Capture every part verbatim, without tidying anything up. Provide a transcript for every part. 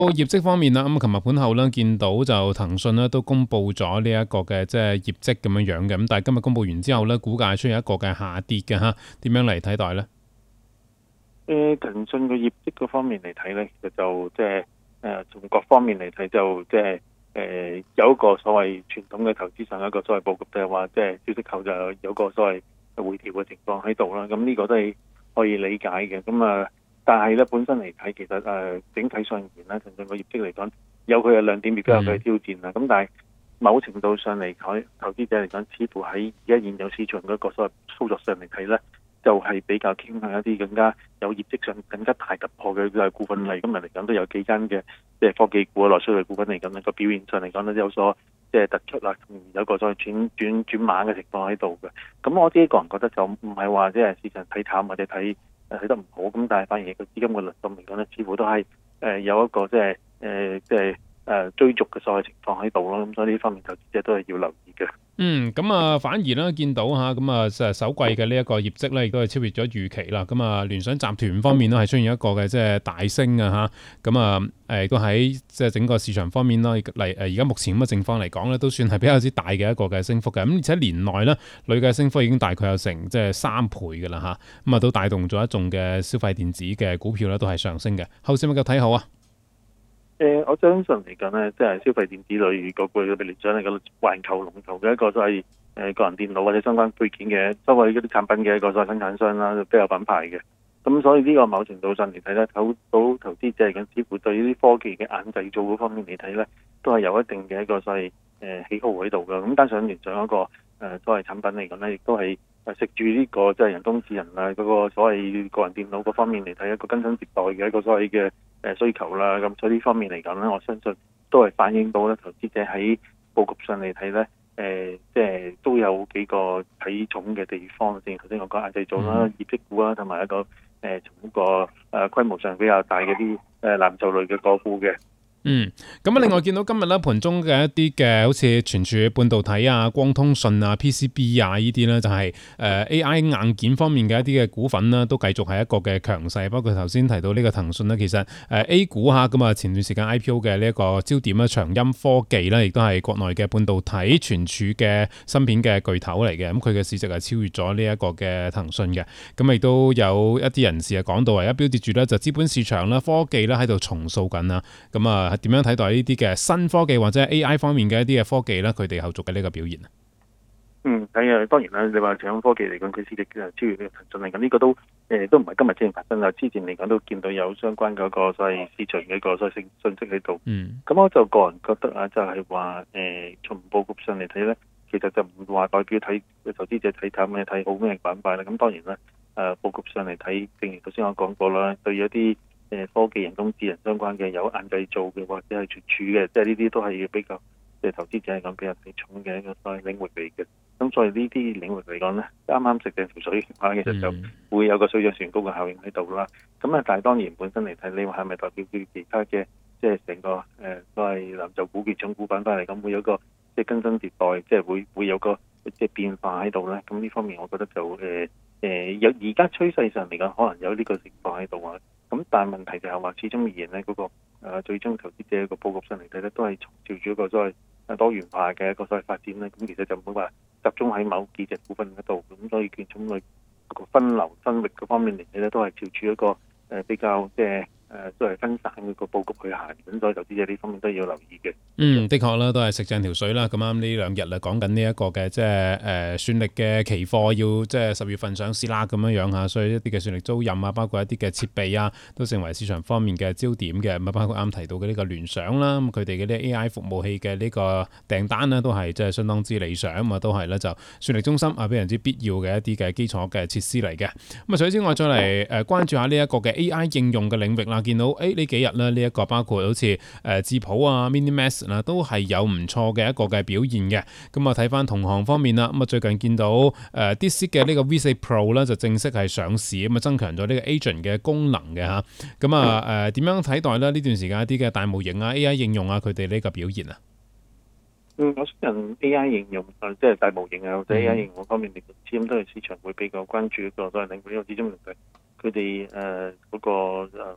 個業績方面啦，咁琴日盤後咧見到就騰訊咧都公布咗呢一個嘅即係業績咁樣樣嘅，咁但係今日公布完之後咧，股價出現一個嘅下跌嘅嚇，點樣嚟睇待咧？ 誒騰訊嘅業績嗰方面嚟睇咧，其實就即係誒從各方面嚟睇就即係誒有一個所謂傳統嘅投資上一個所謂佈局，就係話即係消息後就有個所謂回調嘅情況喺度啦。咁呢個都係可以理解嘅。咁啊，但係咧本身嚟睇，其實誒、呃、整體上而言咧，騰訊個業績嚟講有佢嘅亮點，亦都有佢嘅挑戰啦。咁、嗯、但係某程度上嚟講，投資者嚟講，似乎喺而家現有市場嗰個所謂操作上嚟睇咧，就係、是、比較傾向一啲更加有業績上更加大突破嘅股份嚟。今日嚟講都有幾間嘅即係科技股啊、內需類股份嚟講咧，個表現上嚟講咧有所即係突出啦，有個再轉轉轉猛嘅情況喺度嘅。咁我自己個人覺得就唔係話即係市場睇淡或者睇誒睇得唔好，咁但係反而個資金嘅輪動嚟講咧，似乎都係誒有一個即係誒即係誒追逐嘅所謂情況喺度咯。咁所以呢方面投資者都係要留意嘅。 嗯，咁啊，反而咧見到嚇，咁啊首季嘅呢一個業績咧，亦都係超越咗預期啦。咁啊，聯想集團方面咧係出現一個嘅即係大升啊嚇，咁啊誒都喺即係整個市場方面啦，嚟誒而家目前咁嘅情況嚟講咧，都算係比較之大嘅一個嘅升幅嘅。咁而且年內咧累計升幅已經大概有成即係三倍嘅啦嚇，咁啊都帶動咗一眾嘅消費電子嘅股票咧都係上升嘅。後市咪夠睇好啊？ 誒、呃，我相信嚟講咧，即係消費電子類個個嘅聯想嚟講，環球龍頭嘅一個所謂誒個人電腦或者相關配件嘅所謂嗰啲產品嘅一個所謂生產商啦，都有品牌嘅。咁所以呢個某程度上嚟睇咧，睇到投資者嚟講，似乎對呢啲科技嘅硬製造嗰方面嚟睇咧，都係有一定嘅一個所謂誒喜好喺度嘅。咁加上聯想一個誒所謂產品嚟講咧，亦都係誒食住呢個即係人工智能啊嗰個所謂個人電腦嗰方面嚟睇一個更新迭代嘅一個所謂嘅誒需求啦。咁所以呢方面嚟講咧，我相信都係反映到咧投資者喺佈局上嚟睇咧，誒即係都有幾個睇重嘅地方。正如頭先我講硬製造啦、業績股啦，同埋一個誒從一個誒規模上比較大嘅啲誒藍籌類嘅個股嘅。 嗯，咁啊，另外見到今日咧盤中嘅一啲嘅好似存儲半導體啊、光通訊啊、P C B 啊呢啲咧，就係誒 A I 硬件方面嘅一啲嘅股份啦，都繼續係一個嘅強勢。包括頭先提到呢個騰訊咧，其實誒 A 股嚇咁啊，前段時間 I P O 嘅呢一個焦點咧，長鑫科技咧，亦都係國內嘅半導體存儲嘅芯片嘅巨頭嚟嘅。咁佢嘅市值係超越咗呢一個嘅騰訊嘅。咁亦都有一啲人士啊講到話，一標跌住咧就資本市場啦、科技啦喺度重塑緊啦。咁啊〜係點樣睇待呢啲嘅新科技或者 A I 方面嘅一啲嘅科技咧？佢哋後續嘅呢個表現啊？ 嗯，係啊，當然啦。你話長鑫科技嚟講，佢市值超越呢個騰訊嚟講，呢、這個都誒、呃、都唔係今日先發生啦。之前嚟講都見到有相關嗰個所謂市場嘅一個所謂信信息喺度。嗯，咁我就個人覺得啊，就係話誒從佈局上嚟睇咧，其實就唔話代表睇投資者睇淡咩睇好咩板塊啦。咁當然啦，誒、呃、佈局上嚟睇，正如頭先我講過啦，對一啲誒科技人工智能相關嘅有硬製造嘅或者係存儲嘅，即係呢啲都係比較即係投資者嚟講比較睇重嘅一個所謂領域嚟嘅。咁所以呢啲領域嚟講咧，啱啱食定條水嘅話，其實就會有個水漲船高嘅效應喺度啦。咁啊，但係當然本身嚟睇，你話係咪代表佢其他嘅即係成個誒所謂藍籌股、權重股板塊嚟講，會有一個即係更新迭代，即係會會有個即係變化喺度咧？咁呢方面，我覺得就誒誒有而家趨勢上嚟講，可能有呢個情況喺度啊。咁但係問題就係話，始終而言咧，嗰、那個誒、呃、最終投資者個佈局上嚟睇咧，都係朝住一個所謂多元化嘅一個所謂發展咧。咁其實就唔會話集中喺某幾隻股份嗰度。咁所以權重類個分流分域嗰方面嚟睇咧，都係朝住一個誒、呃、比較即係誒都係分散嘅個佈局去行。咁所以投資者呢方面都要留意嘅。 嗯，的確啦，都係食正條水啦。咁啱呢兩日啦，講緊呢一個嘅即係誒算力嘅期貨要即係十月份上市啦，咁樣樣嚇，所以一啲嘅算力租賃啊，包括一啲嘅設備啊，都成為市場方面嘅焦點嘅。咁啊，包括啱提到嘅呢個聯想啦，咁佢哋嘅呢 A I 服務器嘅呢個訂單呢，都係即係相當之理想啊，都係咧就算力中心啊，非常之必要嘅一啲嘅基礎嘅設施嚟嘅。咁啊，除此之外，再嚟誒關注下呢一個嘅 A I 應用嘅領域啦。見到誒呢幾日咧，呢一個包括好似誒智譜啊、MiniMax都係有唔錯嘅一個嘅表現嘅。咁啊睇翻同行方面啦，咁啊最近見到誒 DeepSeek 嘅呢個 V 四 Pro 咧就正式係上市，咁啊增強咗呢個 Agent 嘅功能嘅嚇。咁啊誒點樣睇待咧呢段時間一啲嘅大模型啊、A I 應用啊佢哋呢個表現啊？ 嗯，我相信 A I 應用誒即係大模型啊或者 A I 應用方面，嚟始終都係市場會比較關注一個所謂領域，因為始終佢哋誒嗰個誒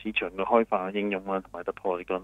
市場嘅開發應用啊同埋突破嚟講。